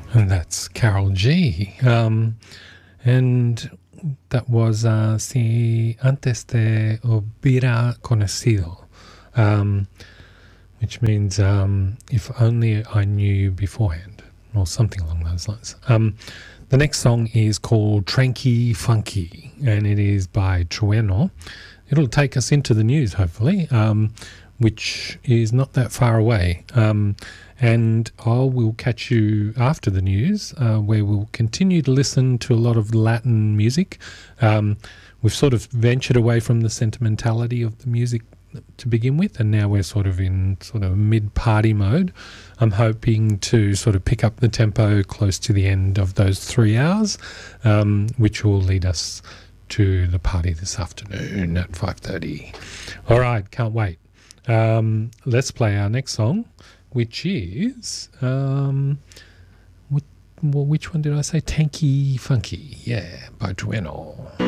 And that's Carol G. And that was Si Antes Te Hubiera Conocido, which means if only I knew you beforehand, or something along those lines. The next song is called Tranky Funky, and it is by Trueno. It'll take us into the news, hopefully, which is not that far away. And I will catch you after the news, where we'll continue to listen to a lot of Latin music. We've sort of ventured away from the sentimentality of the music to begin with, and now we're sort of in sort of mid-party mode. I'm hoping to sort of pick up the tempo close to the end of those 3 hours, which will lead us to the party this afternoon at 5:30. All right, can't wait. Let's play our next song, which is which one did I say? Tanky Funky, yeah, by Trueno.